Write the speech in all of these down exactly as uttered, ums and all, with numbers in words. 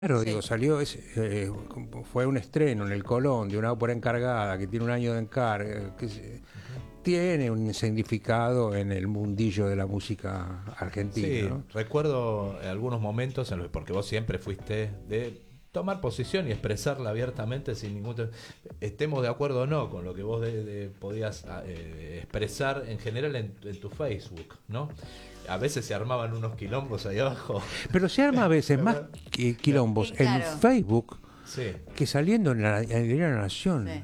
Claro, digo, Sí, salió, ese, eh, fue un estreno en el Colón de una ópera encargada que tiene un año de encargo, que se- Ujú. tiene un significado en el mundillo de la música argentina, Sí, ¿no? recuerdo algunos momentos en los porque vos siempre fuiste de tomar posición y expresarla abiertamente sin ningún te- estemos de acuerdo o no con lo que vos de- de- podías ah, eh, expresar en general en, en tu Facebook, ¿no? A veces se armaban unos quilombos ahí abajo. Pero se arma a veces ¿Te más acuerdas? que No. quilombos sí, en claro. Facebook Sí, que saliendo en, la, en el Diario de la Sí. Nación.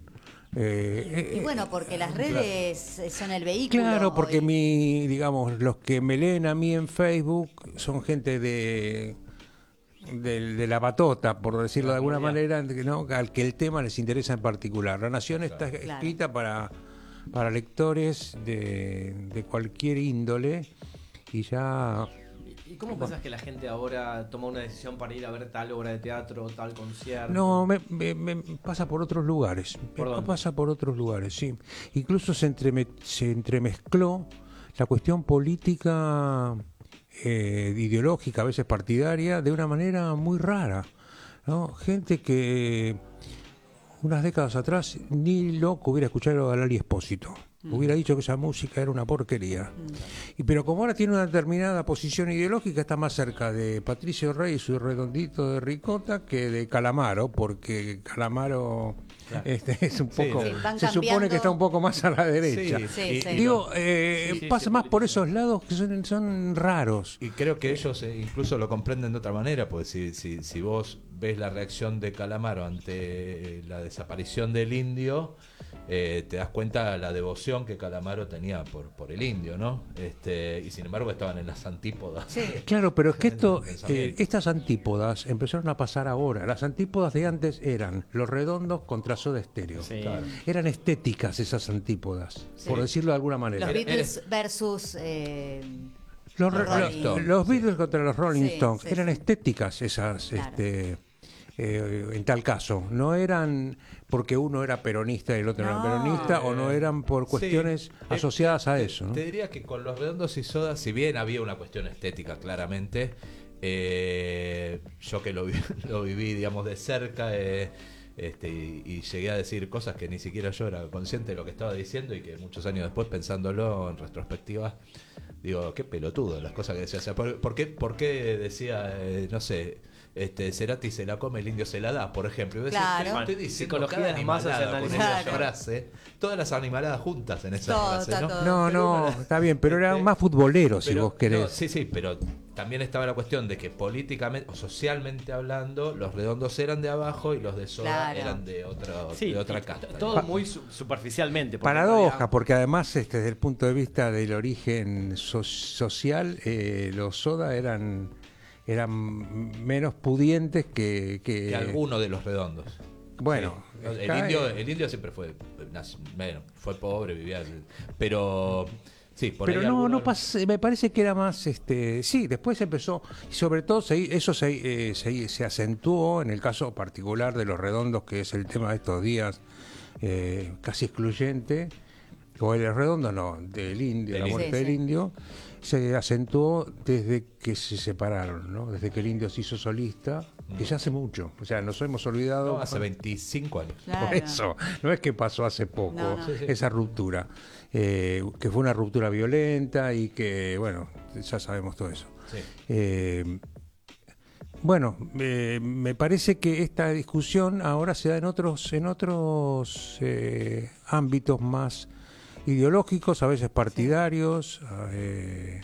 Eh, Y, y eh, bueno, porque las claro. redes eh, son el vehículo. claro, o porque el- mi, digamos, los que me leen a mí en Facebook son gente de de, de la patota, por De decirlo la de alguna comunidad. manera, ¿no? Al que el tema les interesa en particular. La Nación está Claro. Claro. escrita para, para lectores de, de cualquier índole y ya... ¿Y cómo pensás que la gente ahora toma una decisión para ir a ver tal obra de teatro, tal concierto? No, me, me- me pasa por otros lugares. ¿Por Me dónde? pasa por otros lugares, sí. Incluso se, entreme- se entremezcló la cuestión política, eh, ideológica, a veces partidaria, de una manera muy rara, ¿no? Gente que unas décadas atrás ni loco hubiera escuchado a Lali Espósito. Hubiera dicho que esa música era una porquería. Y pero como ahora tiene una determinada posición ideológica, está más cerca de Patricio Rey y su redondito de ricota que de Calamaro, porque Calamaro Claro. este, es un Sí, poco, sí, van se supone cambiando. que está un poco más a la derecha. Sí, Sí, y- sí. y Digo, lo- eh, Sí, sí, pasa se más por politiza. esos lados que son, son raros. Y creo que ellos eh, incluso lo comprenden de otra manera, porque si, si, si vos ves la reacción de Calamaro ante eh, la desaparición del indio, eh, te das cuenta de la devoción que Calamaro tenía por, por el indio, ¿no? Este, y sin embargo estaban en las antípodas. Sí. Claro, pero es que esto, El eh, pensamiento. estas antípodas empezaron a pasar ahora. Las antípodas de antes eran Los Redondos contra Soda Stereo. Sí. Claro. Eran estéticas esas antípodas, Sí. por decirlo de alguna manera. Los Era- Beatles versus. eh, Los, los re- Rolling los- Stones, los sí. Beatles contra los Rolling Sí, Stones sí, eran sí. estéticas esas, Claro. este, eh, en tal caso. No eran porque uno era peronista y el otro no, No. era peronista, o no eran por Sí, cuestiones eh, asociadas a te- eso, ¿no? Te diría que con los redondos y soda, si bien había una cuestión estética claramente, eh, yo que lo, vi- lo viví, digamos, de cerca, eh, este, y, y llegué a decir cosas que ni siquiera yo era consciente de lo que estaba diciendo y que muchos años después, pensándolo en retrospectiva, digo, qué pelotudo las cosas que decía. O sea, ¿por, por qué, por qué decía, eh, no sé, este, Cerati se la come, el indio se la da, por ejemplo? Y vos decís, Claro. estoy, estoy diciendo Psicología cada de las masas animalada con analizada. esa Claro. frase, todas las animaladas juntas en esa Todo, frase, está ¿no? todo. No, Pero no, bueno, está bien, pero eran este, más futboleros, si pero- vos querés. no, sí, sí, pero también estaba la cuestión de que políticamente o socialmente hablando, los redondos eran de abajo y los de Soda Claro. eran de otra, Sí, de otra y casta. todo ¿no? muy su- superficialmente. porque Paradoja, había- porque además este, desde el punto de vista del origen so- social, eh, los Soda eran, eran menos pudientes que... que- Que alguno de los redondos. Bueno, Sí. el, cae- indio, el indio siempre fue, nac- bueno, fue pobre, vivía, pero sí, por Pero ahí no, alguno- no pas- me parece que era más, este, sí, después empezó, y sobre todo se- eso se, eh, se, se acentuó en el caso particular de los redondos, que es el tema de estos días, eh, casi excluyente, o el redondo no, del indio, Del la indio. muerte Sí, del sí. indio, se acentuó desde que se separaron, ¿no? Desde que el indio se hizo solista, que ya hace mucho, o sea, nos hemos olvidado. no, hace veinticinco años. Claro. Por eso, no es que pasó hace poco No, no. Sí, sí. esa ruptura, eh, que fue una ruptura violenta y que, bueno, ya sabemos todo eso. Sí. Eh, bueno, eh, me parece que esta discusión ahora se da en otros, en otros eh, ámbitos más ideológicos, a veces partidarios. eh,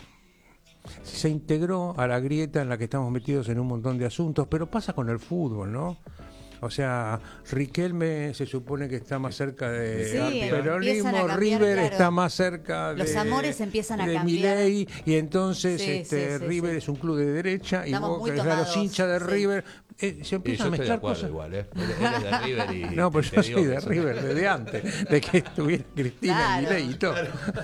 se integró a la grieta en la que estamos metidos en un montón de asuntos, pero pasa con el fútbol, ¿no? O sea, Riquelme se supone que está más cerca de Sí, del empiezan peronismo, a cambiar, River claro. está más cerca de Los amores empiezan a de cambiar. Milei, y entonces Sí, este, sí, sí, River sí. es un club de derecha Estamos y vos muy que eres de los tomados, hinchas de sí. River, eh, se Y yo empiezan a estoy de mezclar acuerdo cosas. igual, ¿eh? Él, él es de River y No, pero te yo digo soy que de eso- River desde antes, de que estuviera Cristina Claro. y Milei y todo.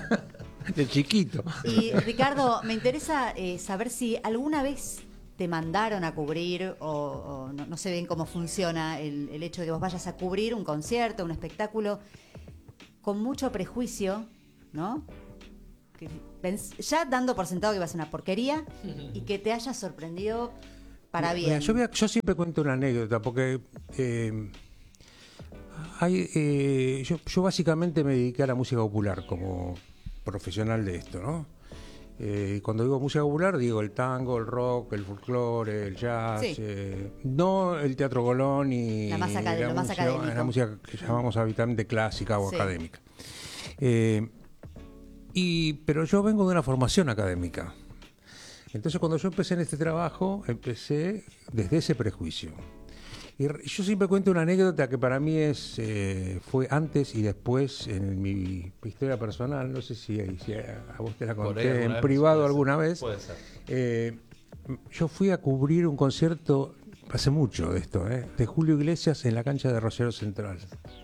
De chiquito. Y Ricardo, me interesa eh, saber si alguna vez te mandaron a cubrir o, o no, no sé bien cómo funciona el, el hecho de que vos vayas a cubrir un concierto, un espectáculo con mucho prejuicio, ¿no? Que pens- ya dando por sentado que iba a ser una porquería y que te haya sorprendido para Mira, bien. yo, voy a- yo siempre cuento una anécdota, porque eh, hay, eh, yo, yo básicamente me dediqué a la música popular como profesional de esto, ¿no? Eh, y cuando digo música popular, digo el tango, el rock, el folclore, el jazz, Sí. eh, no el teatro Colón y La más acad- lo más música, académico. la música que llamamos habitualmente clásica o Sí. académica. Eh, y, pero yo vengo de una formación académica. Entonces, cuando yo empecé en este trabajo, empecé desde ese prejuicio. Y re- yo siempre cuento una anécdota que para mí es eh, fue antes y después en mi historia personal. No sé si, si a, a vos te la Por ahí conté alguna en vez, privado puede ser, alguna vez. Puede ser. Eh, yo fui a cubrir un concierto, hace mucho de esto, eh, de Julio Iglesias en la cancha de Rosario Central.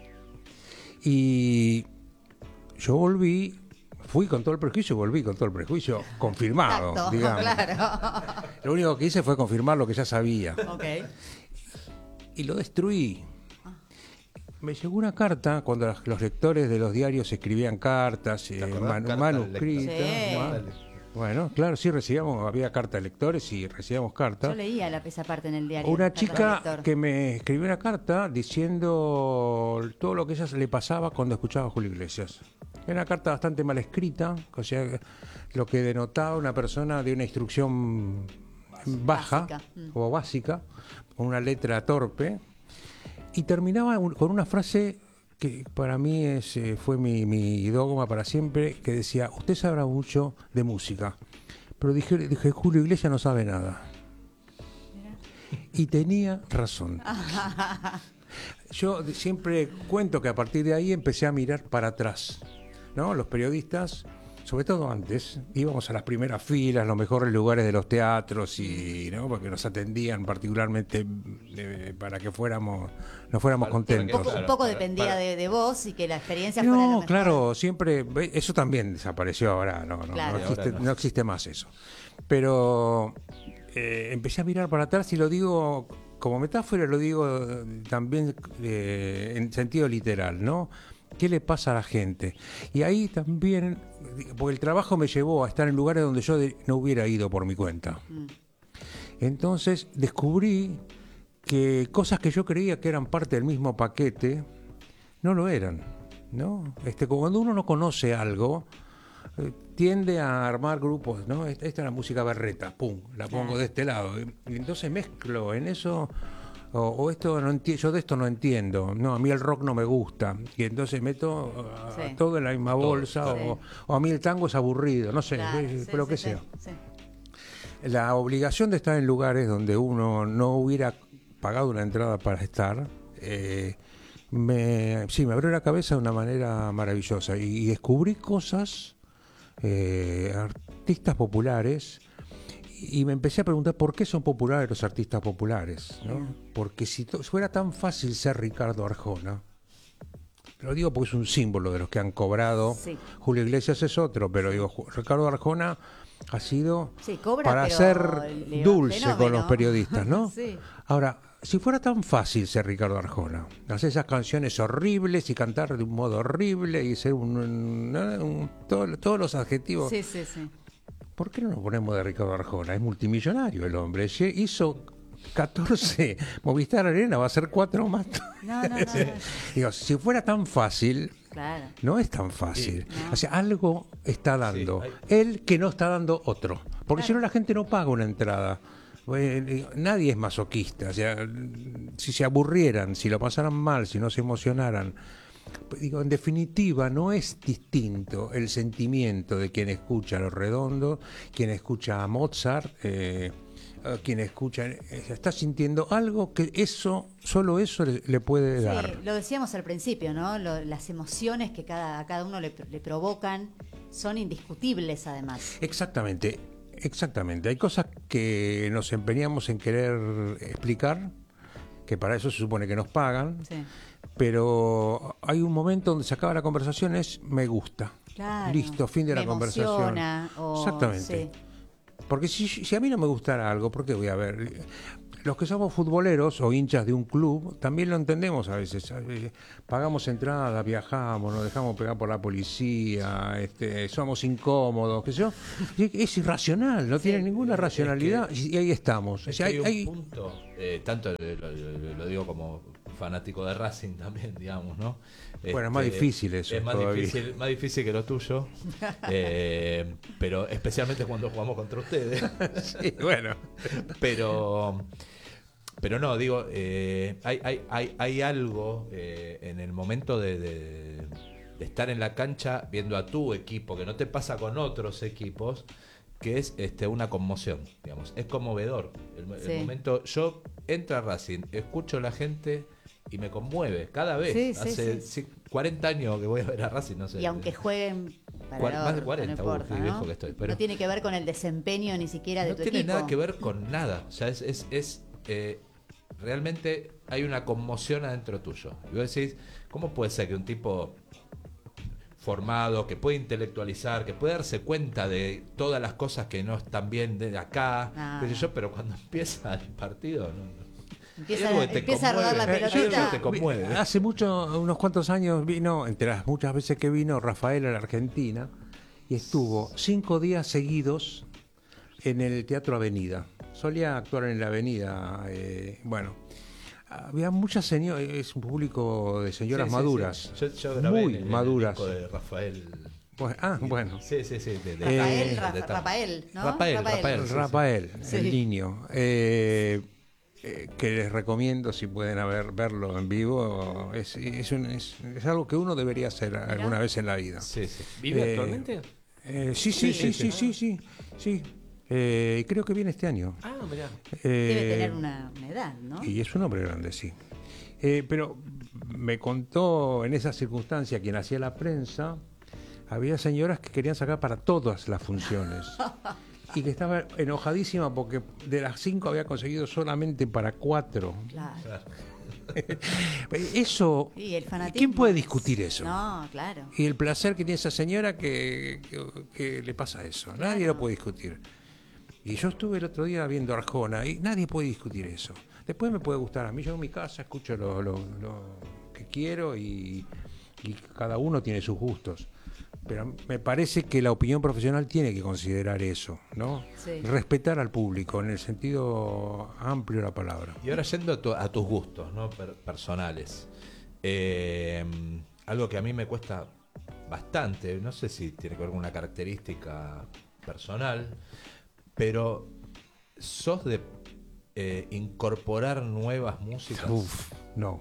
Y yo volví, fui con todo el prejuicio y volví con todo el prejuicio confirmado, Exacto, digamos. claro. Lo único que hice fue confirmar lo que ya sabía. Ok. Y lo destruí. Me llegó una carta cuando los, los lectores de los diarios escribían cartas, eh, acordás? manu- Carta al manuscritas. lector. ¿no? Sí. Bueno, claro, sí recibíamos, había carta de lectores y recibíamos cartas. Yo leía la, esa parte en el diario. Una Carta del chica lector. que me escribió una carta diciendo todo lo que ella le pasaba cuando escuchaba a Julio Iglesias. Era una carta bastante mal escrita, o sea, lo que denotaba una persona de una instrucción baja Básica, mm. o básica, con una letra torpe, y terminaba un- con una frase que para mí es, eh, fue mi, mi dogma para siempre, que decía: usted sabrá mucho de música, pero dije, dije Julio Iglesias no sabe nada. Y tenía razón. Yo de- siempre cuento que a partir de ahí empecé a mirar para atrás, ¿no? Los periodistas, sobre todo antes, íbamos a las primeras filas, los mejores lugares de los teatros, y ¿no? Porque nos atendían particularmente eh, para que fuéramos, nos fuéramos Para- contentos. Un poco, un poco Para- dependía para- de, de vos y que la experiencia fuera lo No, mejor. claro, siempre, ve, eso también desapareció ahora, no, no, Claro. no, existe, Ahora no. no existe más eso. Pero eh, empecé a mirar para atrás y lo digo como metáfora, lo digo eh, también eh, en sentido literal, ¿no? ¿Qué le pasa a la gente? Y ahí también, porque el trabajo me llevó a estar en lugares donde yo de- no hubiera ido por mi cuenta. Mm. Entonces descubrí que cosas que yo creía que eran parte del mismo paquete, no lo eran, ¿no? Este, cuando uno no conoce algo, eh, tiende a armar grupos, ¿no? Esta, esta es la música berreta, pum, la pongo Claro. de este lado. Y, y entonces mezclo en eso, o, o esto no enti- yo de esto no entiendo, no, a mí el rock no me gusta. Y entonces meto uh, Sí. todo en la misma Todo, bolsa, claro. o, o a mí el tango es aburrido, no sé, Claro, eh, sí, pero sí, que sí, sea. sí. La obligación de estar en lugares donde uno no hubiera pagado una entrada para estar, eh, me, sí, me abrió la cabeza de una manera maravillosa y, y descubrí cosas, eh, artistas populares, y me empecé a preguntar por qué son populares los artistas populares, ¿no? Porque si to- fuera tan fácil ser Ricardo Arjona, lo digo porque es un símbolo de los que han cobrado. Sí. Julio Iglesias es otro, pero digo, Ju- Ricardo Arjona ha sido Sí, cobra, para pero ser le- dulce con fenómeno. los periodistas, ¿no? Sí. Ahora, si fuera tan fácil ser Ricardo Arjona, hacer esas canciones horribles y cantar de un modo horrible y ser un, un- ¿no? un- todo- todos los adjetivos, Sí, sí, sí. ¿por qué no nos ponemos de Ricardo Arjona? Es multimillonario el hombre, Lle- hizo catorce Movistar Arena, va a ser cuatro más. No, no, no, no. Digo, si fuera tan fácil, Claro. no es tan fácil. No. O sea, algo está dando. Sí, Él que no está dando otro. Porque si Claro. no, la gente no paga una entrada. Eh, Nadie es masoquista. O sea, si se aburrieran, si lo pasaran mal, si no se emocionaran. Digo, en definitiva, no es distinto el sentimiento de quien escucha Los Redondos, quien escucha a Mozart, eh, eh, quien escucha. eh, está sintiendo algo que eso, solo eso le, le puede dar. Sí, lo decíamos al principio, ¿no? Lo- las emociones que cada, a cada uno le, le provocan son indiscutibles, además. Exactamente, exactamente. Hay cosas que nos empeñamos en querer explicar, que para eso se supone que nos pagan, Sí. pero hay un momento donde se acaba la conversación, es me gusta. Claro. Listo, fin de Me la conversación. emociona, o- Exactamente. sí. Porque si, si a mí no me gustara algo, ¿por qué voy a ver? los que somos futboleros o hinchas de un club también lo entendemos a veces. Eh, Pagamos entradas, viajamos, nos dejamos pegar por la policía, este, somos incómodos, qué sé yo. Y es irracional, no tiene ninguna Es que- racionalidad y ahí estamos. O Es sea, que hay, hay- un punto, eh, tanto lo, lo- lo digo como fanático de Racing también, digamos, ¿no? Bueno, es más Este, difícil eso Es más todavía. difícil, más difícil que lo tuyo, eh, pero especialmente cuando jugamos contra ustedes. sí, bueno. Pero, pero no, digo, eh, hay, hay, hay, hay algo eh, en el momento de, de- de estar en la cancha viendo a tu equipo, que no te pasa con otros equipos, que es este una conmoción, digamos, es conmovedor. El, el Sí. momento, yo entro a Racing, escucho a la gente y me conmueve cada vez. Sí, sí, Hace sí. ci- cuarenta años que voy a ver a Racing, no sé. Y aunque jueguen para Cuar- el más de orto, cuarenta, no uh, importa, qué ¿no? viejo que estoy, pero- No tiene que ver con el desempeño ni siquiera de no tu tiene equipo. nada que ver con nada. O sea, es, es, es, eh, realmente hay una conmoción adentro tuyo. Y vos decís, ¿cómo puede ser que un tipo formado, que puede intelectualizar, que puede darse cuenta de todas las cosas que no están bien de acá, Ah. qué sé yo, pero cuando empieza el partido, no, no. Empieza, Hay algo que te empieza a rodar la conmueve. Eh, yo- pelotita. yo te conmueve. Hace mucho, unos cuantos años vino, entre las muchas veces que vino, Rafael a la Argentina y estuvo cinco días seguidos en el Teatro Avenida. Solía actuar en la Avenida. eh, bueno, había muchas señoras, es un público de señoras Sí, sí, maduras, sí. Yo, yo grabé muy en el- maduras. en el disco de Rafael. Bueno, ah, bueno. Sí, sí, sí. de- de- Rafael, Eh, Ra- de- Rafael, ¿no? Rafael, Rafael. sí, sí. Rafael, Sí. el niño. eh, eh, que les recomiendo si pueden haber, verlo en vivo. Es, es, un- es- es algo que uno debería hacer alguna vez en la vida. Sí, sí. ¿Vive Eh, actualmente? Eh, sí, sí, sí, sí, sí, sí, sí. Eh, creo que viene este año. Ah, mirá. Eh, Debe tener una, una edad, ¿no? Y es un hombre grande, sí. Eh, pero me contó en esa circunstancia quien hacía la prensa, había señoras que querían sacar para todas las funciones. Y que estaba enojadísima porque de las cinco había conseguido solamente para cuatro. Claro. Claro. Eso, Y el fanatismo ¿quién puede es- discutir eso? No, claro. Y el placer que tiene esa señora que, que, que le pasa eso. Nadie Claro. lo puede discutir. Y yo estuve el otro día viendo Arjona y nadie puede discutir eso. Después me puede gustar. A mí yo en mi casa escucho lo, lo- lo que quiero y, y cada uno tiene sus gustos. Pero me parece que la opinión profesional tiene que considerar eso, ¿no? Sí. Respetar al público en el sentido amplio de la palabra. Y ahora yendo a, tu- a tus gustos, ¿no? Per- personales. Eh, algo que a mí me cuesta bastante, no sé si tiene que ver con una característica personal, pero sos de eh, incorporar nuevas músicas. Uf, no.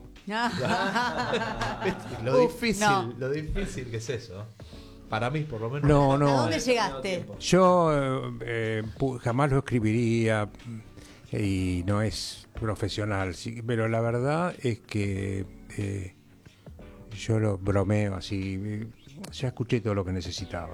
¿Viste? Lo Uf, difícil, no. lo difícil que es eso. Para mí, por lo menos. No, ¿A no. dónde llegaste? Yo eh, eh, pu- jamás lo escribiría mm, y no es profesional, sí, pero la verdad es que eh, yo lo bromeo así, eh, ya escuché todo lo que necesitaba.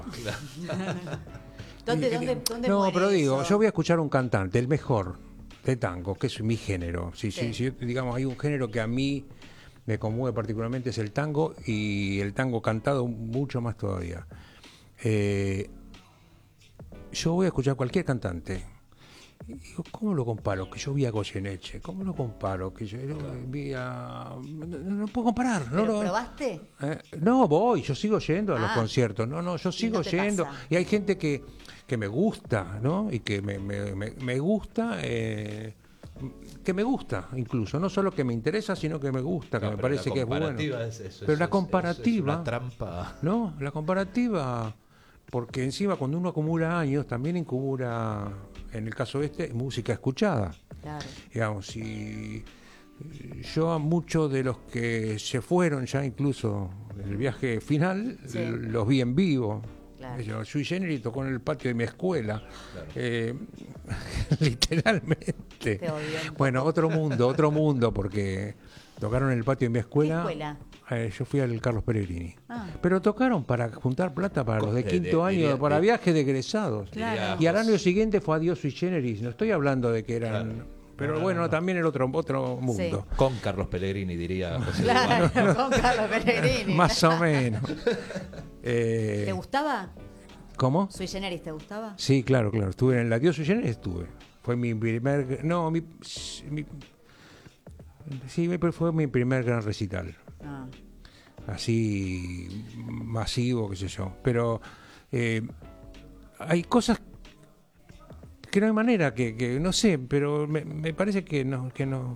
¿Dónde, Eh, dónde, dónde no, muere pero digo, eso? yo voy a escuchar un cantante, el mejor de tango, que es mi género. Si, Sí. si- si, digamos, hay un género que a mí me conmueve particularmente es el tango y el tango cantado mucho más todavía. Eh, yo voy a escuchar cualquier cantante. Y digo, ¿cómo lo comparo? Que yo vi a Goyeneche. ¿Cómo lo comparo? Que yo vi a... No, no puedo comparar. No, ¿Pero lo- probaste? eh, no, voy, yo sigo yendo a los Ah. conciertos. No, no, yo sigo no te yendo. pasa. Y hay gente que, que me gusta, ¿no? Y que me, me, me- me gusta, eh, que me gusta incluso. No solo que me interesa, sino que me gusta, que No, me pero parece la que es bueno. comparativa es eso, Pero eso la es- comparativa... Es una trampa. No, la comparativa, porque encima cuando uno acumula años, también acumula, en el caso este, música escuchada. Claro. Digamos, si yo a muchos de los que se fueron ya incluso en el viaje final, Sí. l- los vi en vivo. Claro. Yo, Sui Generis tocó en el patio de mi escuela, Claro. eh, literalmente. Te odio. Bueno, otro mundo, otro mundo, porque tocaron en el patio de mi escuela. ¿Qué escuela? Eh, yo fui al Carlos Pellegrini. Ah. Pero tocaron para juntar plata para los de De- quinto de- año, diría- para de- viajes de egresados. Claro. Y al año siguiente fue Adiós Sui Generis. No estoy hablando de que eran... Claro. Pero No, no, bueno, no, no. también el otro, otro mundo. Con Carlos Pellegrini, diría José Claro, Eduardo. con Carlos Pellegrini. Más o menos. Eh, ¿Te gustaba? ¿Cómo? ¿Sui Generis te gustaba? Sí, claro, claro. Estuve en el Adiós Sui Generis, estuve. fue mi primer, no, mi, mi sí, fue mi primer gran recital. Ah. Así masivo, qué sé yo. Pero eh, hay cosas que no hay manera, que, que no sé, pero me, me parece que no, que no.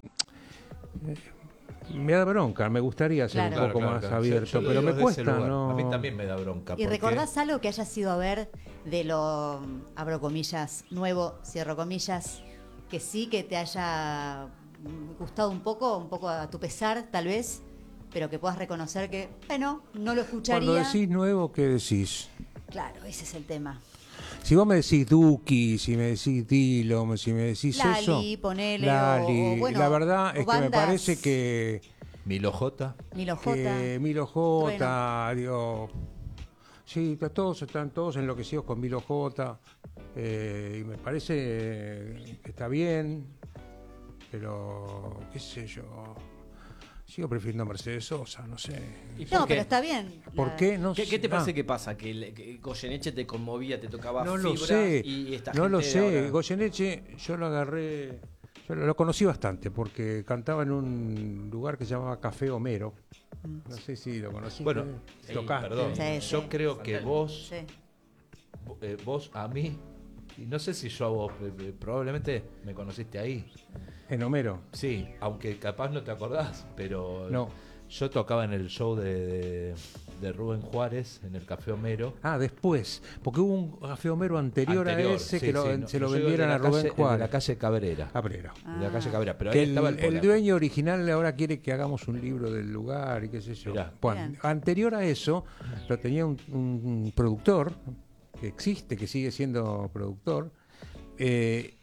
Eh, me da bronca, me gustaría ser Claro. un poco Claro, claro, más claro. abierto, Yo- yo lo pero digo me de ese cuesta, lugar. ¿no? A mí también me da bronca. ¿Y porque- recordás algo que hayas ido a ver de lo, abro comillas, nuevo, cierro comillas, que sí que te haya gustado un poco, un poco a tu pesar tal vez, pero que puedas reconocer que, bueno, no lo escucharía? Cuando decís nuevo, ¿qué decís? Claro, ese es el tema. Si vos me decís Duki, si me decís Dillom, si me decís Lali, eso, ponele, Lali, o- o bueno, la verdad o es que me bandas- parece que, Milo J. Milo J. que Milo J, digo, sí, todos están todos enloquecidos con Milo J, eh, y me parece que está bien, pero qué sé yo, sigo prefiriendo a Mercedes Sosa, no sé. ¿Y por No, qué? pero está bien. ¿Por La- qué? No ¿Qué, qué te sé. parece Ah. que pasa? ¿Que, el- que Goyeneche te conmovía, te tocaba No lo fibras sé, y esta no gente lo de sé. ahora- Goyeneche, yo lo agarré, yo lo, lo conocí bastante porque cantaba en un lugar que se llamaba Café Homero. No sé si lo conociste. Bueno, Sí, tocaste. perdón. Sí, Yo sí. creo que Santel. vos, Sí. eh, vos a mí, y no sé si yo a vos, eh, eh, probablemente me conociste ahí. En Homero. Sí, aunque capaz no te acordás, pero No. yo tocaba en el show de, de, de Rubén Juárez, en el Café Homero. Ah, después, porque hubo un Café Homero anterior, Anterior, a ese sí, que lo- sí, no, se lo yo digo el de vendieron la a Rubén calle- el de Juárez. la calle Cabrera. Cabrera. De la calle Cabrera, pero Que ahí el, estaba el el polaco. dueño original ahora quiere que hagamos un libro del lugar y qué sé yo. Mirá. Bueno, Bien. anterior a eso, lo tenía un, un productor que existe, que sigue siendo productor, eh,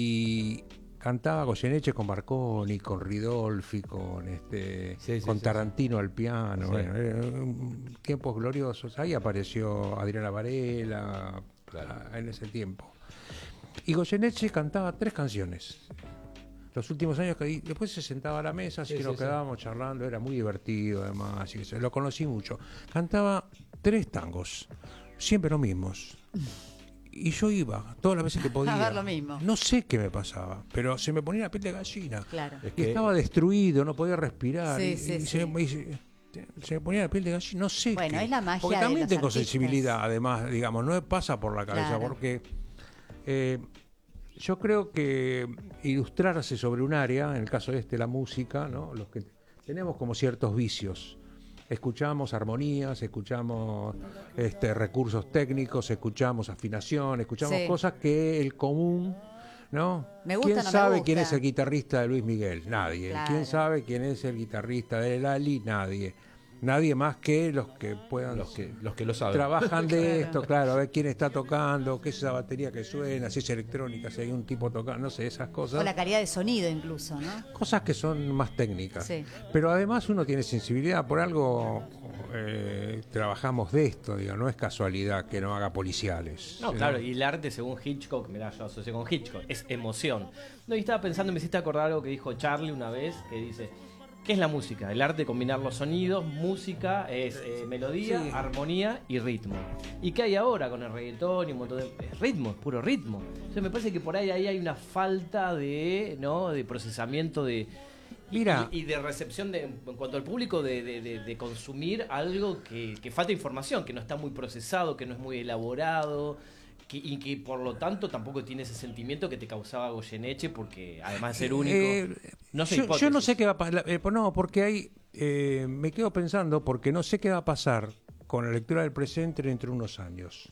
y cantaba Goyeneche con Marconi, con Ridolfi, con este, Sí, sí, con sí, Tarantino al piano, Sí. bueno, eh, um, tiempos gloriosos. Ahí apareció Adriana Varela, Claro. ah, en ese tiempo. Y Goyeneche cantaba tres canciones. Los últimos años que y después se sentaba a la mesa, así Sí, que sí, nos sí. quedábamos charlando, era muy divertido además, y que se- lo conocí mucho. Cantaba tres tangos, siempre los mismos. Y yo iba todas las veces que podía. ver lo mismo. No sé qué me pasaba, pero se me ponía la piel de gallina. Claro. Es Y que- estaba destruido, no podía respirar. Sí, y, sí, y sí. Se, me, y se- se me ponía la piel de gallina, no sé Bueno, qué. es la magia Porque de también los tengo artistas. sensibilidad, además, digamos, no pasa por la cabeza, Claro. porque eh, yo creo que ilustrarse sobre un área, en el caso de este, la música, ¿no? Los que tenemos como ciertos vicios. Escuchamos armonías, escuchamos este, recursos técnicos, escuchamos afinación, escuchamos Sí. cosas que el común, ¿no? Me gusta, ¿Quién no me sabe quién gusta. es el guitarrista de Luis Miguel? Nadie. Claro. ¿Quién sabe quién es el guitarrista de Lali? Nadie. Nadie más que los que puedan Los que, los que lo saben. trabajan de esto, claro, a ver quién está tocando, qué es esa batería que suena, si es electrónica, si hay un tipo tocando, no sé, esas O cosas. la calidad de sonido incluso, ¿no? Cosas que son más técnicas. Sí. Pero además uno tiene sensibilidad, por algo eh, trabajamos de esto, digo, no es casualidad que no haga policiales. No, ¿sí? claro, y el arte según Hitchcock, mirá, yo asocié con Hitchcock, es emoción. No, y estaba pensando, me hiciste acordar algo que dijo Charlie una vez, que dice, ¿qué es la música? El arte de combinar los sonidos, música es eh, melodía, Sí. armonía y ritmo. ¿Y qué hay ahora con el reggaetón y un montón de... Es ritmo, es puro ritmo. Entonces me parece que por ahí, ahí hay una falta de, ¿no? de procesamiento de... y- Mira. y, y de recepción de, en cuanto al público de, de- de- de consumir algo que, que falta información, que no está muy procesado, que no es muy elaborado, que- y que por lo tanto tampoco tiene ese sentimiento que te causaba Goyeneche, porque además de ser único, Eh, no sé, yo, yo no hipótesis. sé qué va a pasar. no, porque hay. eh, me quedo pensando, porque no sé qué va a pasar con la lectura del presente dentro de unos años.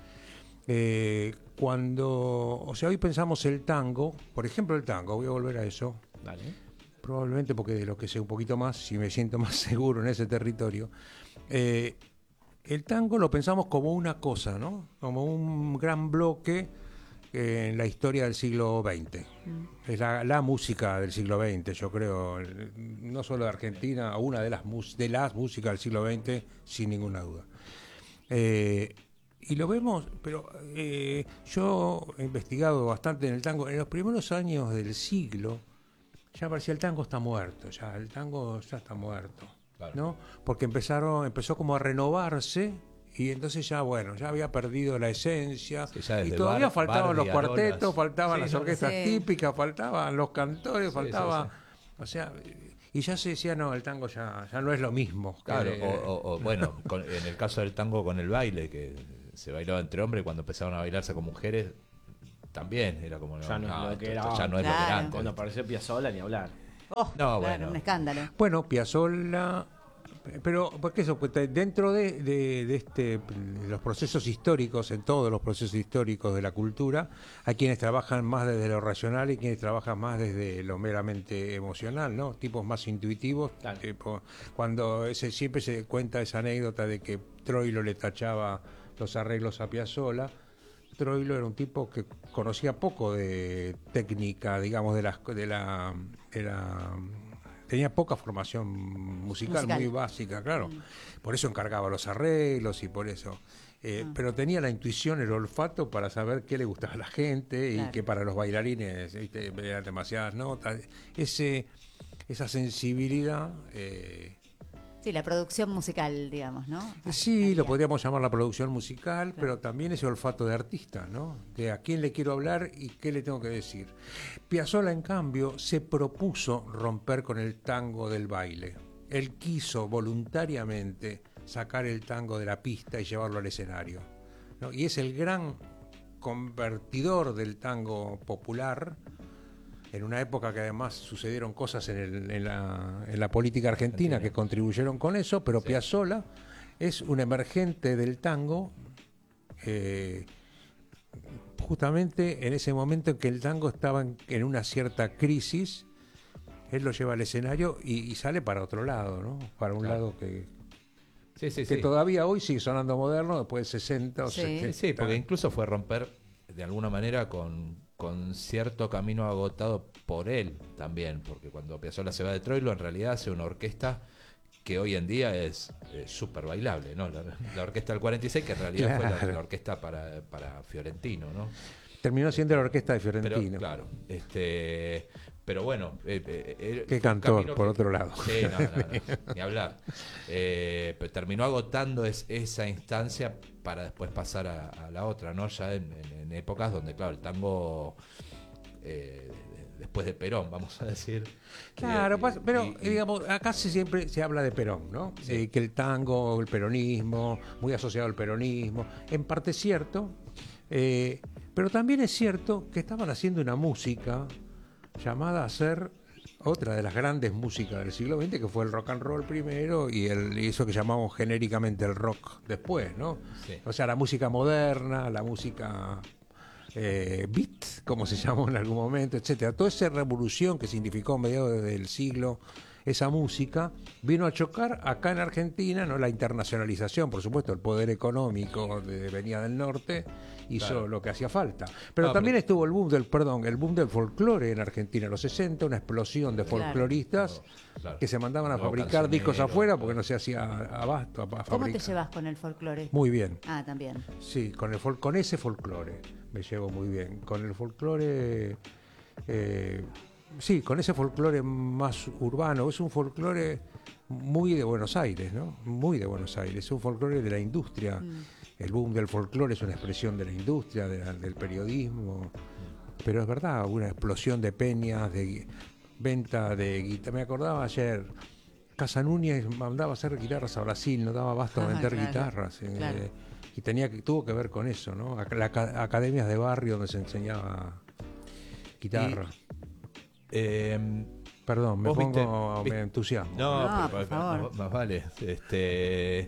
Eh, cuando. O sea, hoy pensamos el tango, por ejemplo, el tango, voy a volver a eso. Dale. Probablemente porque de lo que sé un poquito más, si me siento más seguro en ese territorio. Eh, el tango lo pensamos como una cosa, ¿no? Como un gran bloque eh, en la historia del siglo veinte. Es la, la música del siglo veinte, yo creo, el- no solo de Argentina, una de las, mus- de las músicas del siglo veinte, sin ninguna duda. Eh, y lo vemos, pero eh, yo he investigado bastante en el tango. En los primeros años del siglo, ya parecía el tango está muerto, ya el tango ya está muerto, Claro. ¿no? Porque empezaron, empezó como a renovarse y entonces ya, bueno, ya había perdido la esencia, Sí, ya y desde todavía Bar- faltaban los Barbie, cuartetos, Arolas. faltaban Sí, las no, orquestas Sí. típicas, faltaban los cantores, Sí, faltaba, sí, o sea, y ya se decía, no, el tango ya, ya no es lo mismo. Claro, que- o, o- o, bueno, con- en el caso del tango con el baile, que se bailaba entre hombres, cuando empezaron a bailarse con mujeres, también era como, Ya no es lo que esto- era esto ya no es lo que Claro. era antes. Cuando apareció Piazzolla, ni hablar. Oh, No, claro, bueno. un escándalo. Bueno, Piazzolla, pero porque eso, pues, te- dentro de, de- de este, de los procesos históricos, en todos los procesos históricos de la cultura, hay quienes trabajan más desde lo racional y quienes trabajan más desde lo meramente emocional, ¿no? Tipos más intuitivos. Claro. Tipo, cuando ese, siempre se cuenta esa anécdota de que Troilo le tachaba los arreglos a Piazzolla. Troilo era un tipo que conocía poco de técnica, digamos, de las de la, de la tenía poca formación musical, Musical. muy básica, claro. Por eso encargaba los arreglos y por eso. Eh, Ah. Pero tenía la intuición, el olfato para saber qué le gustaba a la gente y Claro. que para los bailarines, ¿viste? Eran demasiadas notas. Ese, esa sensibilidad. Eh, Sí, la producción musical, digamos, ¿no? Sí, Ahí, lo ahí. podríamos llamar la producción musical, pero también ese olfato de artista, ¿no? De a quién le quiero hablar y qué le tengo que decir. Piazzolla, en cambio, se propuso romper con el tango del baile. Él quiso voluntariamente sacar el tango de la pista y llevarlo al escenario, ¿no? Y es el gran convertidor del tango popular, en una época que además sucedieron cosas en, el- en la, en la política argentina, Argentina. que contribuyeron con eso, pero Sí. Piazzolla es un emergente del tango, eh, justamente en ese momento en que el tango estaba en, en una cierta crisis. Él lo lleva al escenario y, y sale para otro lado, ¿no? Para un Claro. lado que, Sí, sí, que sí. todavía hoy sigue sonando moderno, después de sesenta o Sí. setenta. Sí, sí, porque incluso fue romper de alguna manera con, con cierto camino agotado por él también, porque cuando Piazzolla se va de Troilo, en realidad hace una orquesta que hoy en día es eh, súper bailable, ¿no? La, la orquesta del cuarenta y seis, que en realidad fue Claro. la, la orquesta para, para Fiorentino, ¿no? Terminó siendo la orquesta de Pero, Fiorentino. claro, este, pero bueno. Eh, eh, eh, Qué fue un cantor, camino por que- otro lado. Sí, no, no, no, ni hablar. Eh, pero terminó agotando es, esa instancia para después pasar a, a la otra, ¿no? Ya en, en- en épocas donde, claro, el tango, eh, después de Perón, vamos a decir. Claro, eh, pas- pero y- y- digamos, acá se siempre se habla de Perón, ¿no? Sí. Eh, que el tango, el peronismo, muy asociado al peronismo, en parte es cierto, eh, pero también es cierto que estaban haciendo una música llamada a ser otra de las grandes músicas del siglo veinte, que fue el rock and roll primero y, el, y eso que llamamos genéricamente el rock después, ¿no? Sí. O sea, la música moderna, la música eh, beat, como se llamó en algún momento, etcétera. Toda esa revolución que significó a mediados del siglo esa música vino a chocar acá en Argentina, no la internacionalización, por supuesto, el poder económico de, venía del norte hizo Claro. lo que hacía falta. Pero No, también pero- estuvo el boom del, perdón, el boom del folclore en Argentina en los sesenta, una explosión de Claro. folcloristas Claro. que se mandaban a Nuevo fabricar discos cancionero, afuera todo. porque no se hacía abasto a, a ¿Cómo te fabricar. llevas con el folclore? Muy bien. Ah, también. Sí, con el fol- con ese folclore me llevo muy bien. Con el folclore, eh, sí, con ese folclore más urbano. Es un folclore muy de Buenos Aires, ¿no? Muy de Buenos Aires. Es un folclore de la industria. El boom del folclore es una expresión de la industria, de la- del periodismo. Pero es verdad, una explosión de peñas, de gui- venta de guitarras. Me acordaba ayer, Casa Núñez mandaba a hacer guitarras a Brasil, no daba abasto a Ah, vender claro, guitarras. eh, claro. y tenía que, tuvo que ver con eso, ¿no? Ac- la aca- academias de barrio donde se enseñaba guitarra. Eh, Perdón, me vos viste- pongo, vi- me entusiasmo. No, No, pero por más- favor. Más, más vale. Este,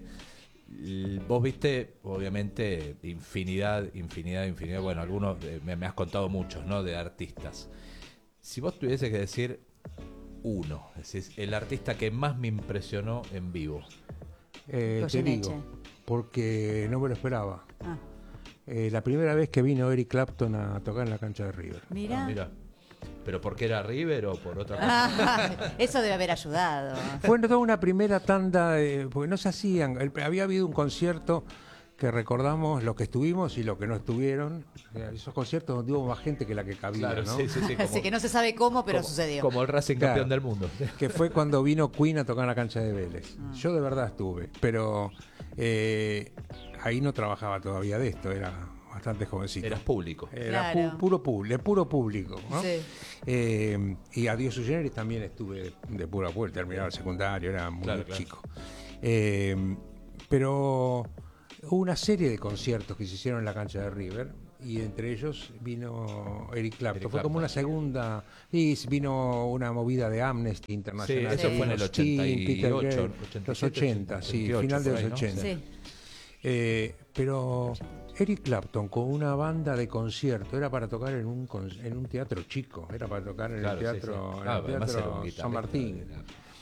l- vos viste, obviamente, infinidad, infinidad, infinidad. Bueno, algunos, eh, me, me has contado muchos, ¿no? De artistas. Si vos tuviese que decir uno, es decir, el artista que más me impresionó en vivo. Eh, te Goyeneche. digo, porque no me lo esperaba. Ah, Eh, la primera vez que vino Eric Clapton a tocar en la cancha de River. mira. Ah, mira. ¿Pero por qué era River o por otra cosa? Ah, eso debe haber ayudado. Fue toda una primera tanda, de- porque no se hacían, el- había habido un concierto que recordamos los que estuvimos y los que no estuvieron. O sea, esos conciertos donde hubo más gente que la que cabía, Claro, ¿no? sí, sí, sí. Como, Así que no se sabe cómo, pero como- sucedió. Como el Racing Claro. campeón del mundo. Que fue cuando vino Queen a tocar en la cancha de Vélez. Ah. Yo de verdad estuve, pero eh, ahí no trabajaba todavía de esto, era bastante jovencito. Eras público. Era Claro. pu- puro, pu- de puro público, ¿no? Sí. Eh, y a Dios Sui Generis también estuve de, de pura puerta, terminaba el secundario, era muy Claro, claro. chico. Eh, pero hubo una serie de conciertos que se hicieron en la cancha de River y entre ellos vino Eric Clapton. Eric Fue como Clapton. una segunda, y vino una movida de Amnesty Internacional. Sí, eso fue en el Sting, Peter ochenta y ocho, Gabriel, ochenta y los siete, ochenta, sí, ochenta y ocho, final de por los ahí, ¿no? ochenta. Sí. Eh, pero Eric Clapton con una banda de concierto era para tocar en un con- en un teatro chico, era para tocar en Claro, el sí, teatro, sí. en el Claro, además era un teatro guitarrista, San Martín. era-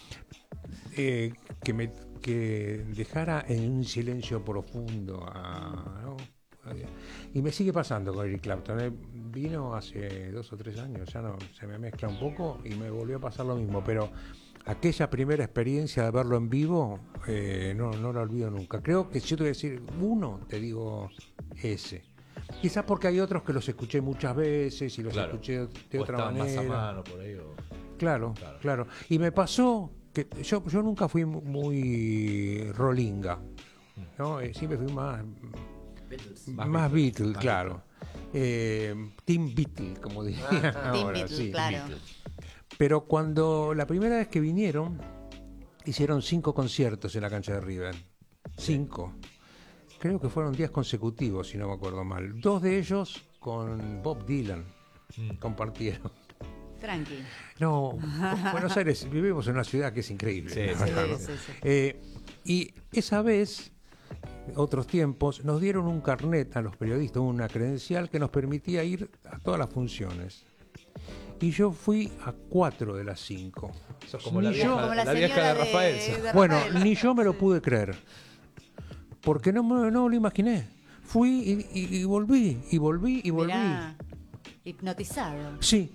Eh, que me que dejara en un silencio profundo a- ¿no? Y me sigue pasando con Eric Clapton. eh. Vino hace dos o tres años, ya no se me mezcla un poco y me volvió a pasar lo mismo, pero aquella primera experiencia de verlo en vivo eh, no, no la olvido nunca. Creo que si yo te voy a decir uno, te digo ese. Quizás porque hay otros que los escuché muchas veces y los Claro. escuché de, de o otra estaban manera. más a mano por ahí. O... Claro, Claro. claro, Y me pasó que yo, yo nunca fui muy rolinga, ¿no? Eh, siempre fui más, Beatles. más, Más Beatle, Beatles, más claro. Eh, Team Beatle, como dirían Team ahora, Beatle, sí. claro. Pero cuando la primera vez que vinieron, hicieron cinco conciertos en la cancha de River. Cinco. Creo que fueron días consecutivos, si no me acuerdo mal. Dos de ellos con Bob Dylan Mm. compartieron. Tranqui. No, Buenos Aires, vivimos en una ciudad que es increíble. Sí, la sí, verdad, sí, ¿no? sí, sí. Eh, y esa vez, otros tiempos, nos dieron un carnet a los periodistas, una credencial que nos permitía ir a todas las funciones. Y yo fui a cuatro de las cinco. Eso es como Ni la vieja, yo- Como la la vieja señora de Rafael. de- de Bueno, Rafael. ni yo me lo pude creer. Porque no me no lo imaginé. Fui y, y- y volví, y volví, y volví. Mirá, hipnotizado. Sí.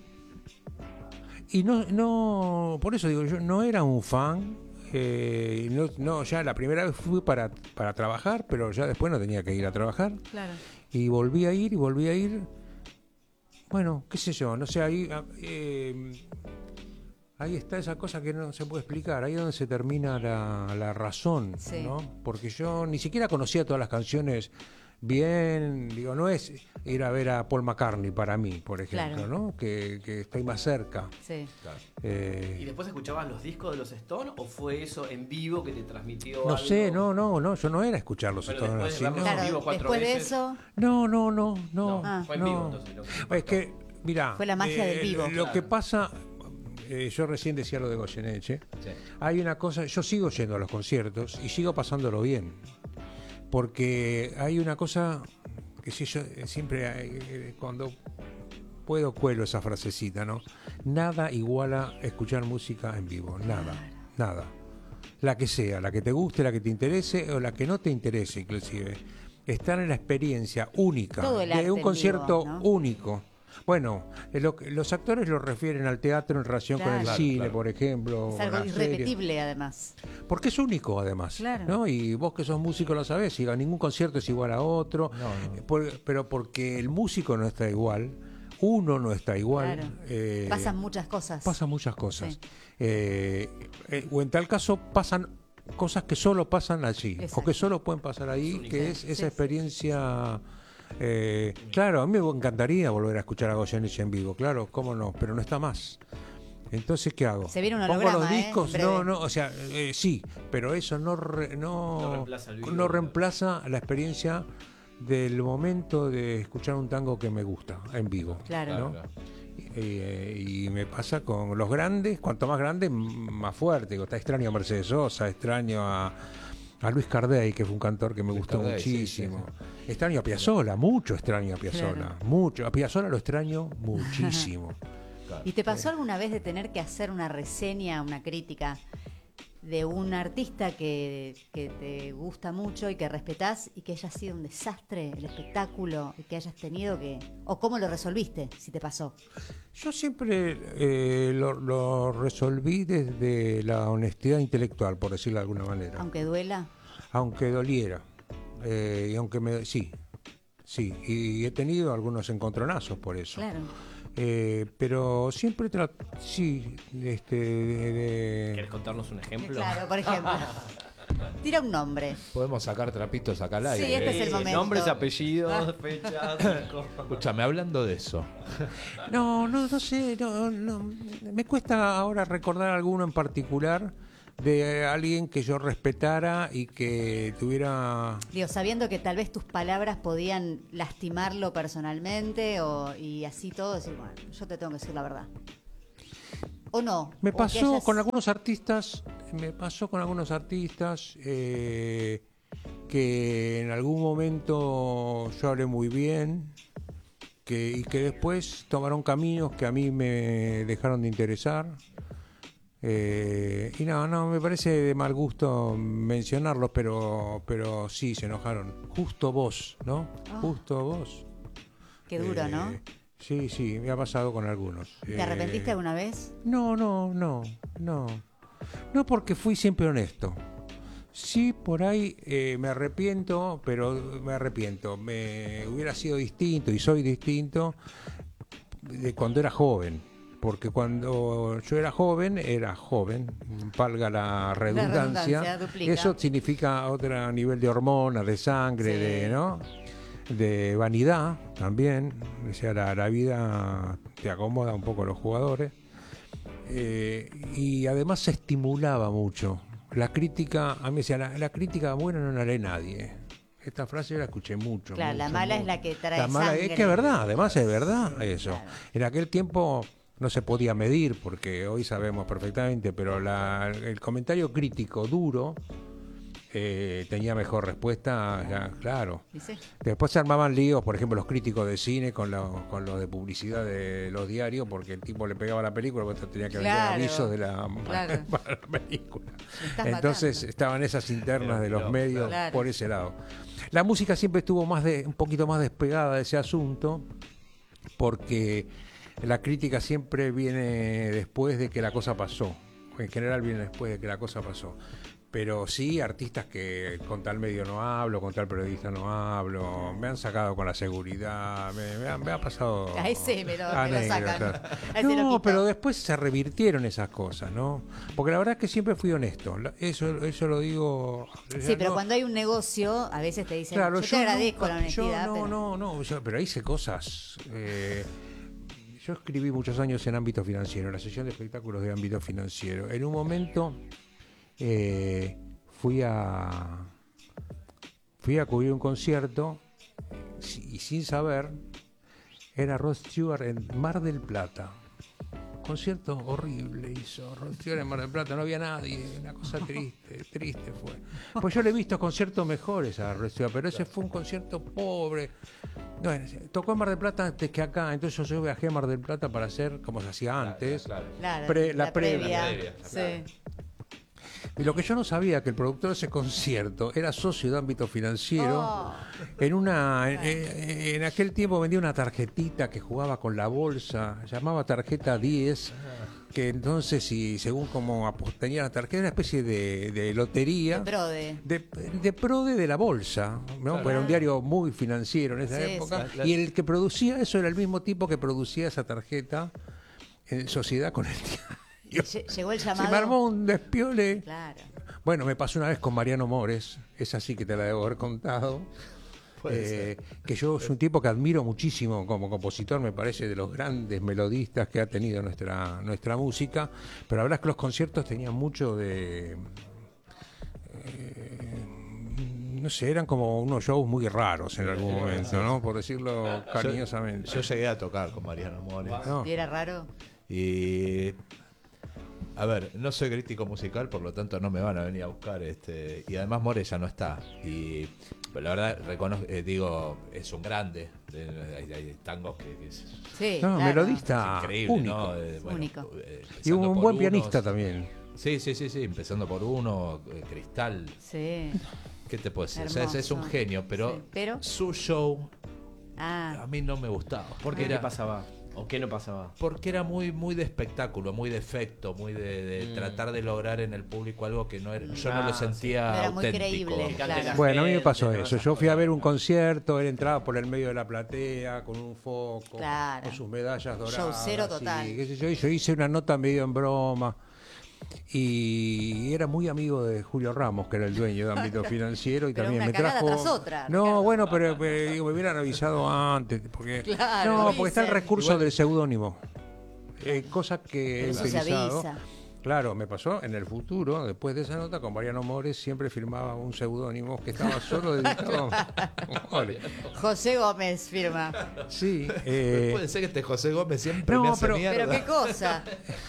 Y no, no, por eso digo, yo no era un fan. eh, no, no, ya la primera vez fui para, para trabajar, pero ya después no tenía que ir a trabajar. Claro. Y volví a ir, y volví a ir. Bueno, qué sé yo, no sé, ahí, ah, eh, ahí está esa cosa que no se puede explicar, ahí es donde se termina la, la razón, Sí. ¿no? Porque yo ni siquiera conocía todas las canciones bien, digo, no es ir a ver a Paul McCartney para mí, por ejemplo, Claro. ¿no? Que, que estoy más cerca. Sí. Claro. Eh, ¿Y después escuchabas los discos de los Stones o fue eso en vivo que te transmitió no algo? sé, no, no, no, yo no era escucharlos Pero todos después así, de no. verlos en Claro, vivo cuatro después de veces. eso, No, no, no, no. No, Ah. fue en no. vivo entonces. lo que te Es que, mira, Fue la magia del vivo. Lo Claro. que pasa, eh, yo recién decía lo de Goyeneche, Sí. hay una cosa, yo sigo yendo a los conciertos y sigo pasándolo bien, porque hay una cosa que si yo eh, siempre, eh, cuando puedo cuelo esa frasecita, ¿no? Nada iguala escuchar música en vivo, nada, nada. La que sea, la que te guste, la que te interese o la que no te interese inclusive. Estar en la experiencia única Todo el arte de un en concierto vivo, ¿no? único. Bueno, eh, lo que- los actores lo refieren al teatro en relación con el Claro. cine, Claro. por ejemplo. es o algo las series. irrepetible además. Porque es único, además. Claro. ¿no? Y vos que sos músico lo sabés, y ningún concierto es igual a otro. No, no. Eh, por- pero porque el músico no está igual, uno no está igual. Claro. eh, Pasan muchas cosas. pasan muchas cosas. Sí. Eh, eh, o en tal caso pasan cosas que solo pasan allí, Exacto. o que solo pueden pasar ahí, único. que es Sí, esa sí. experiencia. eh, claro, a mí me encantaría volver a escuchar a Goyeneche en vivo, claro, cómo no, pero no está más. Entonces, ¿qué hago? Se viene un ¿Pongo holograma, los ¿eh? discos? Breve. No, no, o sea, eh, sí, pero eso no, re- no, No reemplaza el vivo. no reemplaza la experiencia del momento de escuchar un tango que me gusta en vivo. Claro. ¿no? Claro, claro. Eh, y me pasa con los grandes, cuanto más grande, m- más fuerte. Está extraño a Mercedes Sosa, extraño a, a Luis Cardey, que fue un cantor que me Luis gustó Cardey, sí, muchísimo. sí, Extraño a Piazzolla, mucho extraño a Piazzolla, Claro. mucho. A Piazzolla lo extraño muchísimo. Claro. ¿Y te pasó alguna vez de tener que hacer una reseña, una crítica de un artista que, que te gusta mucho y que respetás y que haya sido un desastre el espectáculo y que hayas tenido que... o cómo lo resolviste, si te pasó? Yo siempre eh, lo, lo resolví desde la honestidad intelectual, por decirlo de alguna manera, Aunque duela. aunque doliera. Eh, y aunque me... Sí, sí. Y he tenido algunos encontronazos por eso. Claro. Eh, pero siempre trato... Sí, este... de- de- ¿Querés contarnos un ejemplo? Claro, por ejemplo. Tira un nombre. Podemos sacar trapitos acá al aire. Sí, este es el Eh, momento. Nombres, apellidos, fechas. Escúchame, hablando de eso. No, no, no sé, no, no, me cuesta ahora recordar alguno en particular de alguien que yo respetara y que tuviera... Digo, sabiendo que tal vez tus palabras podían lastimarlo personalmente o, y así todo, decir, bueno, yo te tengo que decir la verdad. ¿O no? Me O que pasó hayas- con algunos artistas, me pasó con algunos artistas eh, que en algún momento yo hablé muy bien que, y que después tomaron caminos que a mí me dejaron de interesar. Eh, y no, no, me parece de mal gusto mencionarlos, pero, pero sí, se enojaron. Justo vos, ¿no? Ah. Justo vos. Qué duro, Eh, ¿no? Sí, sí, me ha pasado con algunos. ¿Te Eh, arrepentiste alguna vez? No, no, no, no. No porque fui siempre honesto. Sí, por ahí eh, me arrepiento, pero me arrepiento. Me hubiera sido distinto y soy distinto de cuando era joven. Porque cuando yo era joven, era joven, valga la redundancia, redundancia, duplica. eso significa otro nivel de hormonas, de sangre, Sí. de, ¿no? de vanidad también. O sea, la, la vida te acomoda un poco a los jugadores. Eh, y además se estimulaba mucho. La crítica, a mí me decía, la, la crítica buena no la lee nadie. Esta frase yo la escuché mucho. Claro, la mucho, mala es mucho. la que trae La mala sangre. es que es verdad, además es verdad eso. claro. En aquel tiempo no se podía medir, porque hoy sabemos perfectamente, pero la, el comentario crítico duro eh, tenía mejor respuesta, ya, claro. ¿Dice? Después se armaban líos, por ejemplo, los críticos de cine con los con los de publicidad de los diarios, porque el tipo le pegaba la película, porque tenía que vender Claro, avisos de la, claro. para la película. Me estás Entonces matando. estaban esas internas de los Pero, medios claro. por ese lado. La música siempre estuvo más de, un poquito más despegada de ese asunto, porque la crítica siempre viene después de que la cosa pasó. En general viene después de que la cosa pasó. Pero sí, artistas que con tal medio no hablo, con tal periodista no hablo, me han sacado con la seguridad, me, me ha, me ha pasado... A ese me lo- me lo sacan. anécdotas. A ese lo No, quito. pero después se revirtieron esas cosas, ¿no? Porque la verdad es que siempre fui honesto, la- eso, eso lo digo... Sí, pero no- cuando hay un negocio, a veces te dicen, Claro, yo te agradezco nunca- la honestidad, yo no, pero... no, no, yo- pero hice cosas... eh, yo escribí muchos años en ámbito financiero, la sesión de espectáculos de ámbito financiero. En un momento eh, fui a fui a cubrir un concierto y sin saber, era Rod Stewart en Mar del Plata. Concierto horrible hizo Rod Stewart en Mar del Plata, no había nadie, una cosa triste, triste fue. Pues yo le he visto conciertos mejores a Rod Stewart, pero ese fue un concierto pobre. No, tocó en Mar del Plata antes que acá, entonces yo viajé a Mar del Plata para hacer como se hacía antes. Claro, Claro, Pre- la previa. La previa, Sí. Y lo que yo no sabía, que el productor de ese concierto era socio de ámbito financiero. Oh. En una en, en- en aquel tiempo vendía una tarjetita que jugaba con la bolsa, llamaba tarjeta diez, que entonces, si según como apos- tenía la tarjeta, era una especie de, de lotería. De Prode. De, de Prode de la bolsa, ¿no? Claro. Era un diario muy financiero en esa Sí, época. sí. Y el que producía eso era el mismo tipo que producía esa tarjeta en sociedad con el diario. Lle- Llegó el Se llamado. me armó un despiole. Claro. Bueno, me pasó una vez con Mariano Mores, esa sí que te la debo haber contado. Puede Eh, que yo es un tipo que admiro muchísimo como compositor, me parece de los grandes melodistas que ha tenido nuestra nuestra música, pero la verdad es que los conciertos tenían mucho de eh, no sé, eran como unos shows muy raros en algún momento, ¿no? Por decirlo cariñosamente. Yo llegué a tocar con Mariano Mores. ¿no? ¿Y era raro? Y a ver, no soy crítico musical, por lo tanto no me van a venir a buscar, este, y además More ya no está. Y pero la verdad reconozco, eh, digo, es un grande. eh, Hay, hay tangos que, que es, Sí. No, claro. melodista es increíble, único. ¿no? Eh, bueno, Único. eh, Y empezando un por buen unos- pianista también. Sí, sí, sí, sí, empezando por uno, eh, Cristal. Sí. ¿Qué te puedo decir? O sea, es, es un Hermoso. genio, pero, Sí, pero- su show Ah. a mí no me gustaba. ¿Por qué? Era- ¿Qué pasaba? ¿O qué no pasaba? Porque era muy muy de espectáculo, muy de efecto, muy de, de Mm. tratar de lograr en el público algo que no era, yo Ah, no lo sí. sentía No era muy auténtico. creíble, claro. Bueno, a mí me pasó gente, ¿no? eso. Esas Yo fui a cosas. ver un concierto, él entraba por el medio de la platea con un foco, Claro. con sus medallas doradas. Showcero total. y qué sé yo, y yo hice una nota medio en broma. Y era muy amigo de Julio Ramos, que era el dueño de ámbito financiero, y Pero también una me cagada trajo. tras otra, no, Ricardo. bueno, pero, pero, digo, me hubieran avisado antes, porque Claro, no, avisen. porque está el recurso Igual- del seudónimo, eh, cosa que he Eso se utilizado. avisa. Claro, me pasó en el futuro, después de esa nota, con Mariano Mores siempre firmaba un seudónimo que estaba solo dedicado a Mores. José Gómez firma. Sí, eh, Puede ser que este José Gómez siempre no, me hace pero- mierda. Pero qué cosa.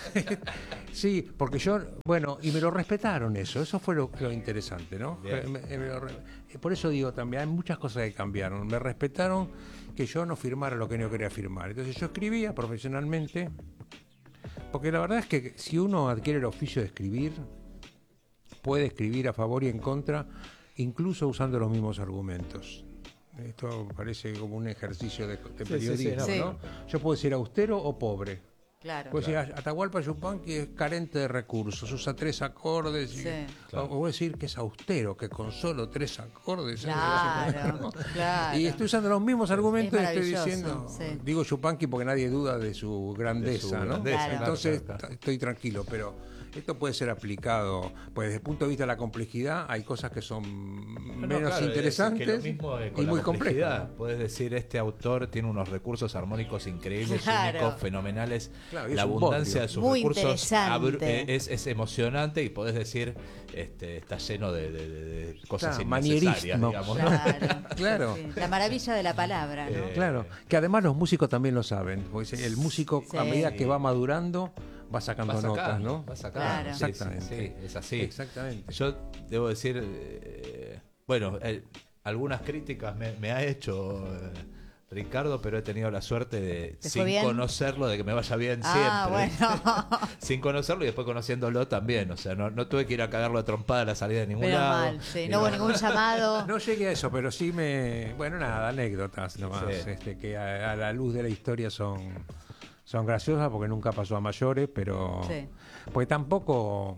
sí, porque yo, bueno, y me lo respetaron eso, eso fue lo, lo interesante, ¿no? Bien. Me- me lo re- por eso digo también, hay muchas cosas que cambiaron, me respetaron que yo no firmara lo que no quería firmar, entonces yo escribía profesionalmente, porque la verdad es que si uno adquiere el oficio de escribir, puede escribir a favor y en contra, incluso usando los mismos argumentos. Esto parece como un ejercicio de, de Sí, sí, sí, periodismo, no, ¿no? Yo puedo decir austero o pobre. Claro. Pues decir, Atahualpa Yupanqui es carente de recursos, usa tres acordes. Y, Sí. Claro. O voy a decir que es austero, que con solo tres acordes. ¿eh? Claro, claro. Y estoy usando los mismos argumentos y estoy maravilloso, diciendo, sí. digo Yupanqui porque nadie duda de su grandeza, De su ¿no? grandeza, Claro. Entonces claro, claro. estoy tranquilo, pero esto puede ser aplicado, pues desde el punto de vista de la complejidad hay cosas que son No, menos claro, es interesantes que lo mismo, eh, con y la muy complejidad. complejas. Puedes decir, este autor tiene unos recursos armónicos increíbles, Claro. únicos, fenomenales. Claro, y es la un abundancia bodrio. de sus Muy recursos interesante. abru- eh, es, es emocionante, y podés decir, este, está lleno de, de- de- de cosas Claro, innecesarias, manierismo. digamos, ¿no? Claro. Claro. Sí, la maravilla de la palabra, ¿no? Eh, Claro, que además los músicos también lo saben. Porque el músico, a Sí. medida que va madurando, va sacando Va notas, sacando, ¿no? va sacando. Claro. Sí, sí, Exactamente. sí, es así. Exactamente. Yo debo decir, eh, bueno, eh, algunas críticas me, me ha hecho eh, Ricardo, pero he tenido la suerte de, ¿Te fue sin bien? conocerlo, de que me vaya bien Ah, siempre. bueno. Sin conocerlo y después conociéndolo también. O sea, no, no tuve que ir a cagarlo a trompada a la salida de ningún Menos lado. mal, sí. Ni No hubo nada. ningún llamado. No llegué a eso, pero sí me... Bueno, nada, anécdotas nomás, Sí. este, que a, a la luz de la historia son, son graciosas porque nunca pasó a mayores, pero... Sí. Porque tampoco...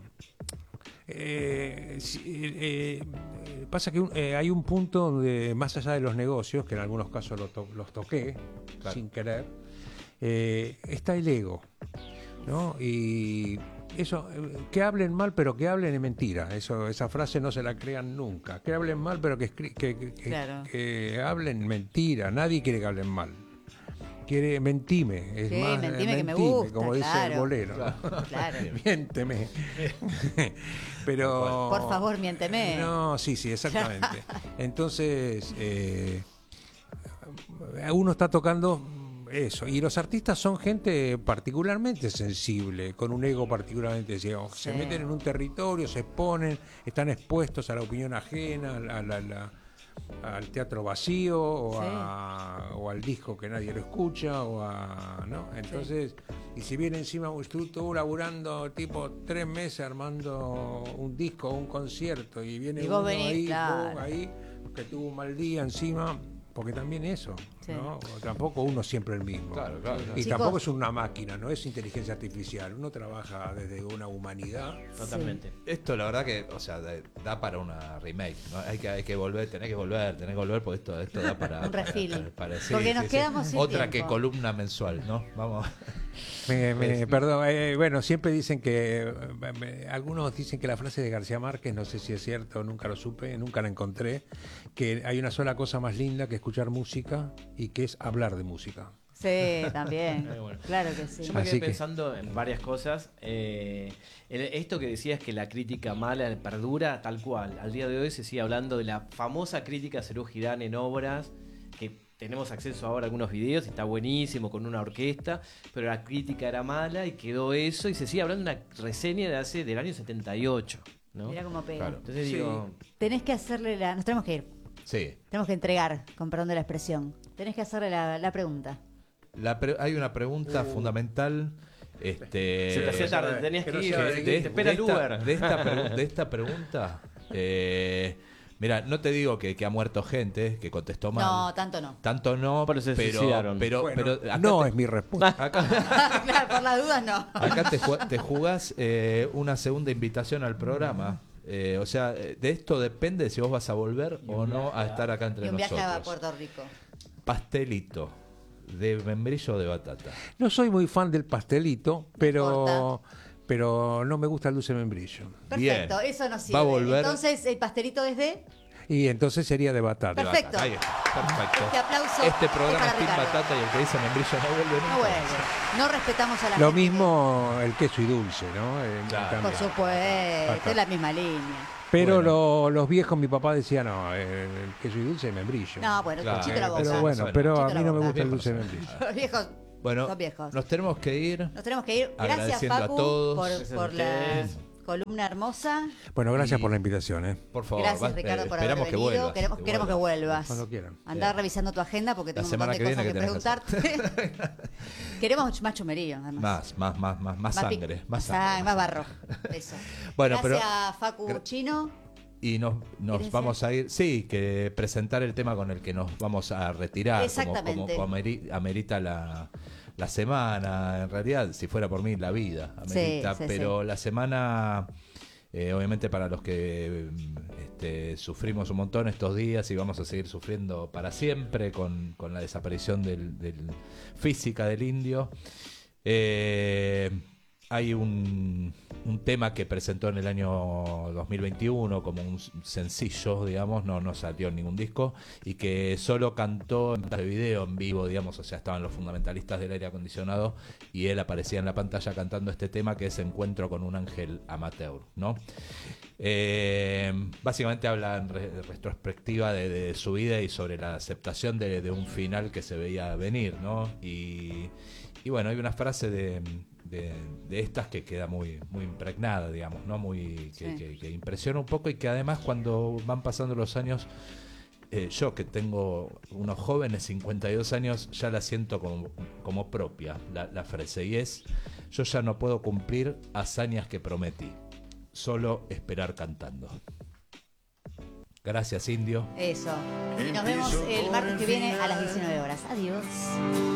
eh, si- eh, eh, pasa que un- eh, hay un punto donde, más allá de los negocios, que en algunos casos lo to- los toqué Claro. sin querer, eh, está el ego, ¿no? Y eso, eh, que hablen mal, pero que hablen es mentira. Eso, esa frase no se la crean nunca. Que hablen mal, pero que, escri- que, que- que- Claro. que hablen mentira. Nadie quiere que hablen mal. Quiere mentime, es Sí, más, eh, mentime que me mentime, gusta, como dice el claro. bolero. Claro. Miénteme. Pero. Por favor, miénteme. No, sí, sí, exactamente. Entonces, eh, uno está tocando eso. Y los artistas son gente particularmente sensible, con un ego particularmente. Digamos, Se Sí. meten en un territorio, se exponen, están expuestos a la opinión ajena, a la- la- al teatro vacío o, Sí. a- o al disco que nadie lo escucha o a, ¿no? Entonces, y si viene encima estuvo laburando tipo tres meses armando un disco o un concierto y viene Y vos uno venís, ahí, claro. pum, ahí que tuvo un mal día encima, porque también eso, Sí. ¿no? O tampoco uno siempre el mismo. Claro, claro, claro. Y Chicos. tampoco es una máquina, no es inteligencia artificial, uno trabaja desde una humanidad. Totalmente. Esto, la verdad que, o sea, da- da para una remake, ¿no? Hay que, hay que volver, tenés que volver, tenés que volver, porque esto, esto da para... Un refil. para- para- sí, Porque sí, nos sí. quedamos sin Otra tiempo. que columna mensual, ¿no? Vamos. Me- me- Es- perdón, eh, bueno, siempre dicen que, eh, me- algunos dicen que la frase de García Márquez, no sé si es cierto, nunca lo supe, nunca la encontré, que hay una sola cosa más linda que escuchar música y que es hablar de música. Sí, también. Eh, bueno. Claro que sí. Yo me Así quedé que- pensando en varias cosas. Eh, en esto que decías que la crítica mala perdura, tal cual. Al día de hoy se sigue hablando de la famosa crítica a Serú Girán en obras, que tenemos acceso ahora a algunos videos y está buenísimo con una orquesta, pero la crítica era mala y quedó eso, y se sigue hablando de una reseña de hace del año setenta y ocho, ¿no? Mira cómo pega. Claro. Entonces Sí. digo, Tenés que hacerle la. Nos tenemos que ir. Sí. Tenemos que entregar, con perdón de la expresión. Tenés que hacerle la, la pregunta. La pre- hay una pregunta fundamental. Este, se te hacía tarde, tenías que que no ir. sea que de- de, te espera el de esta, Uber. de esta pregu- de esta pregunta eh, Mira, no te digo que, que ha muerto gente, que contestó mal. No, tanto no. Tanto no, Pero se pero, suicidaron. pero, Bueno, pero acá no te- es mi respuesta. acá, Claro, por las dudas no. acá te, ju- te jugás eh, una segunda invitación al programa. Eh, o sea, eh, de esto depende si vos vas a volver o no a estar acá entre Y un viaje nosotros. a Puerto Rico. Pastelito de membrillo o de batata. No soy muy fan del pastelito, pero, importa. pero no me gusta el dulce de membrillo. Perfecto, Bien. eso nos sirve. Va a volver- Entonces, el pastelito es de... Y entonces sería de batata. De Perfecto. batata. Ahí está. Perfecto. Este aplauso Este es programa para es Team Ricardo. Batata y el que dice membrillo no vuelve nunca. No vuelve. No respetamos a la Lo gente. mismo el queso y dulce, ¿no? Eh, Claro. Por también. supuesto, Acá. es la misma línea. Pero Bueno. lo- los viejos, mi papá decía, no, eh, el queso y dulce es membrillo. No, bueno, Claro. cuchito la boca. pero bueno, Bueno, pero a chito mí la no me boca. gusta el Viejos dulce de son. membrillo. Los viejos Bueno, son viejos. nos tenemos que ir. Nos tenemos que ir. Gracias, Agradeciendo a Facu, todos. por, Gracias a por la ustedes. columna hermosa. Bueno, gracias Y- por la invitación, ¿eh? Por favor, Gracias, va- Ricardo, eh, por haber esperamos que venido. vuelvas. queremos, que queremos que vuelvas. Cuando quieran. Andá Bien. revisando tu agenda porque La tengo un montón semana de que cosas viene, que, ¿qué tenés que preguntarte. Queremos más chumerío, además. Más, más, más, más, más pi- sangre. Más Más, sangre. sang- más barro. Eso. Bueno, pero- Gracias, Facu gra- Chino. Y nos, nos ¿Querés vamos a ir, sí, que presentar el tema con el que nos vamos a retirar, como, Exactamente. como, como ameri- amerita la, la semana, en realidad, si fuera por mí, la vida amerita, Sí, sí, pero la semana, eh, obviamente para los que este, sufrimos un montón estos días y vamos a seguir sufriendo para siempre con, con la desaparición del, del- física del indio, eh, hay un, un tema que presentó en el año dos mil veintiuno como un sencillo, digamos, no, no salió en ningún disco, y que solo cantó en de video en vivo, digamos, o sea, estaban los fundamentalistas del aire acondicionado y él aparecía en la pantalla cantando este tema que es Encuentro con un ángel amateur, ¿no? Eh, básicamente habla en re- retrospectiva de, de su vida y sobre la aceptación de, de un final que se veía venir, ¿no? Y, y bueno, hay una frase de, de, de estas que queda muy, muy impregnada, digamos, ¿no? Muy, que, Sí. que- que impresiona un poco y que además cuando van pasando los años, eh, yo que tengo unos jóvenes cincuenta y dos años, ya la siento como, como propia, la, la frase, y es: yo ya no puedo cumplir hazañas que prometí, solo esperar cantando. Gracias, Indio. Eso. Y nos vemos el martes que viene a las diecinueve horas. Adiós.